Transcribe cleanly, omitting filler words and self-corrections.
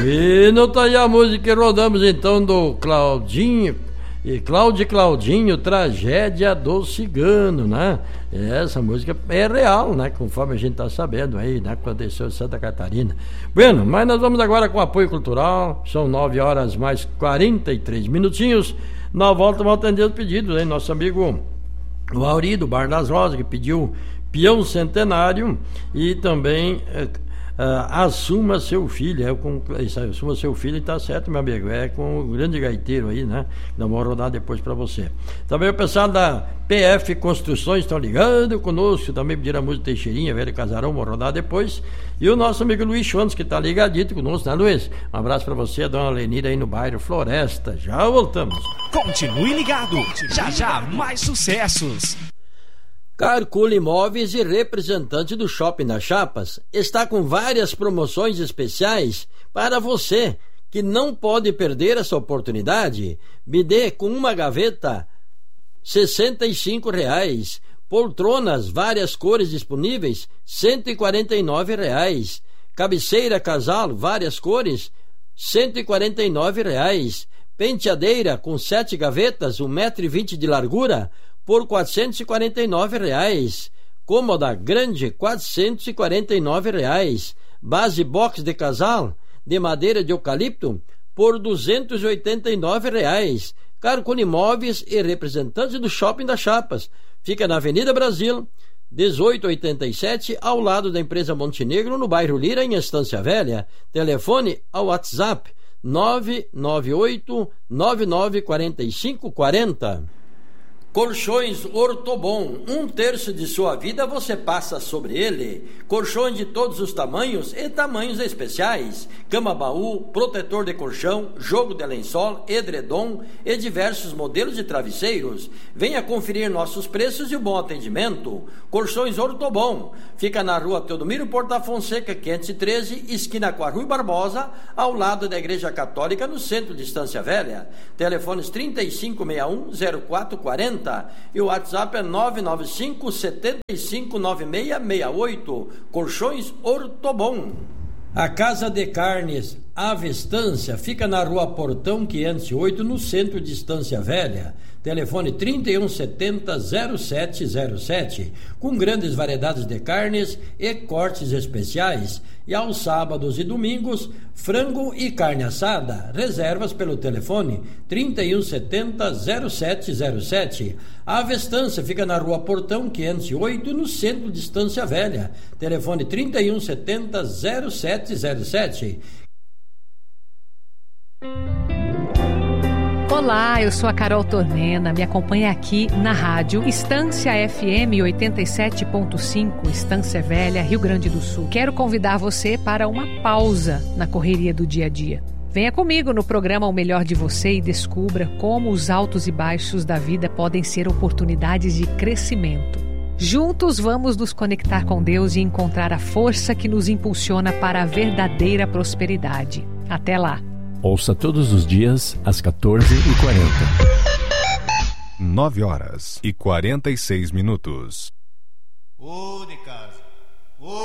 E não tá aí a música que rodamos então do Claudinho. E Claudinho, Tragédia do Cigano, né? Essa música é real, né? Conforme a gente tá sabendo aí, né? Aconteceu em Santa Catarina. Bueno, mas nós vamos agora com apoio cultural. São 9h mais 43 minutinhos. Na volta vamos atender os pedidos, hein? Nosso amigo o Auri do Bar das Rosas, que pediu Peão Centenário e também... Assuma Seu Filho. Assuma Seu Filho, tá certo, meu amigo, é com o grande gaiteiro aí, né? Nós vamos rodar depois para você. Também o pessoal da PF Construções estão ligando conosco, também pediram a música Teixeirinha, Velho Casarão, vamos rodar depois. E o nosso amigo Luiz Schwantes, que tá ligadito conosco, né, Luiz? Um abraço para você, a dona Lenira aí no bairro Floresta. Já voltamos. Continue ligado, já mais sucessos. Carcula Imóveis e representante do Shopping das Chapas está com várias promoções especiais para você que não pode perder essa oportunidade. BD com uma gaveta R$65, poltronas várias cores disponíveis R$149, cabeceira casal várias cores R$149, penteadeira com 7 gavetas 1,20 m de largura por R$449, cômoda grande R$449, base box de casal de madeira de eucalipto por R$289. Carcula Imóveis e representante do Shopping das Chapas, fica na Avenida Brasil 1887, ao lado da empresa Montenegro, no bairro Lira, em Estância Velha. Telefone ao WhatsApp 998-994540. Colchões Ortobon, 1/3 de sua vida você passa sobre ele. Colchões de todos os tamanhos e tamanhos especiais. Cama baú, protetor de colchão, jogo de lençol, edredom e diversos modelos de travesseiros. Venha conferir nossos preços e o bom atendimento. Colchões Ortobon, fica na rua Teodomiro Porta Fonseca, 513, esquina com a Rui Barbosa, ao lado da Igreja Católica, no centro de Estância Velha. Telefones 3561-0440 e o WhatsApp é 995-759668. Colchões Ortobon. A Casa de Carnes Avestância fica na rua Portão 508, no centro de Estância Velha. Telefone 3170-0707, com grandes variedades de carnes e cortes especiais. E aos sábados e domingos, frango e carne assada. Reservas pelo telefone 3170-0707. A Avestância fica na rua Portão 508, no centro de Estância Velha. Telefone 3170-0707. Olá, eu sou a Carol Tornena, me acompanha aqui na rádio Estância FM 87.5, Estância Velha, Rio Grande do Sul. Quero convidar você para uma pausa na correria do dia a dia. Venha comigo no programa O Melhor de Você e descubra como os altos e baixos da vida podem ser oportunidades de crescimento. Juntos vamos nos conectar com Deus e encontrar a força que nos impulsiona para a verdadeira prosperidade. Até lá! Ouça todos os dias às 14h40. 9h46 minutos. Ô de casa.